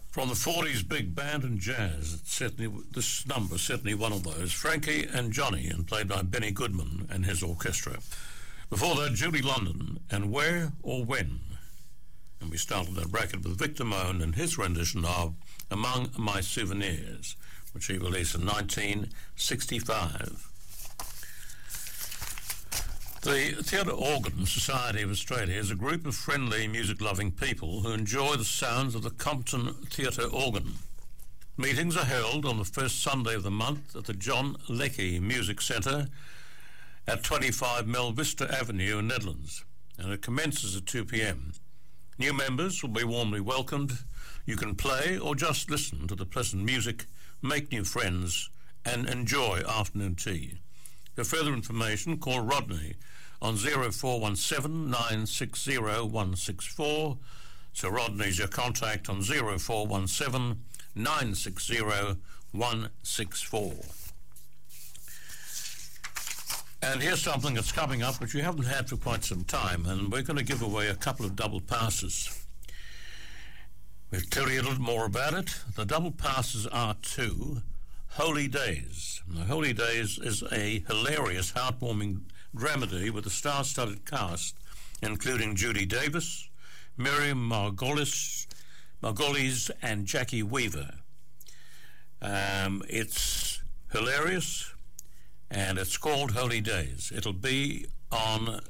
From the 40s big band and jazz, this number is certainly one of those. Frankie and Johnny, and played by Benny Goodman and his orchestra. Before that, Julie London and Where or When. And we started that bracket with Victor Moan and his rendition of Among My Souvenirs, which he released in 1965. The Theatre Organ Society of Australia is a group of friendly, music-loving people who enjoy the sounds of the Compton Theatre organ. Meetings are held on the first Sunday of the month at the John Leckie Music Centre at 25 Mel Vista Avenue in Nedlands, and it commences at 2 p.m. New members will be warmly welcomed. You can play or just listen to the pleasant music, make new friends, and enjoy afternoon tea. For further information, call Rodney on 0417 960 164. So Rodney's your contact on 0417 960 164. And here's something that's coming up which we haven't had for quite some time, and we're going to give away a couple of double passes. We'll tell you a little more about it. The double passes are to Holy Days. Now, Holy Days is a hilarious, heartwarming dramedy with a star-studded cast, including Judy Davis, Miriam Margolyes, and Jackie Weaver. It's hilarious, and it's called Holy Days. It'll be on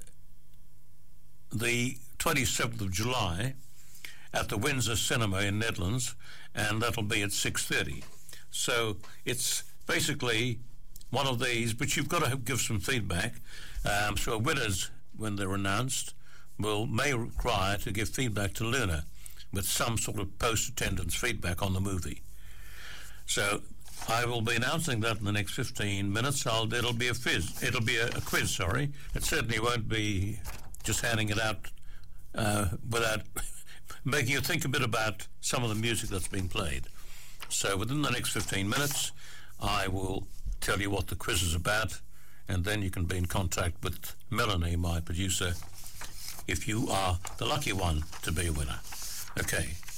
the 27th of July at the Windsor Cinema in Nedlands, and that'll be at 6:30. So it's basically one of these, but you've got to give some feedback. So winners, when they're announced, may require to give feedback to Luna with some sort of post-attendance feedback on the movie. So I will be announcing that in the next 15 minutes. It'll be a quiz. It certainly won't be just handing it out without making you think a bit about some of the music that's being played. So within the next 15 minutes, I will tell you what the quiz is about, and then you can be in contact with Melanie, my producer, if you are the lucky one to be a winner. Okay,